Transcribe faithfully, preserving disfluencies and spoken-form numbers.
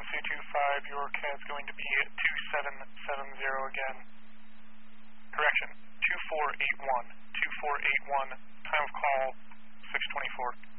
C two five, your C A D's going to be two seven seven zero again. Correction, two four eight one. two four eight one, time of call, six twenty-four.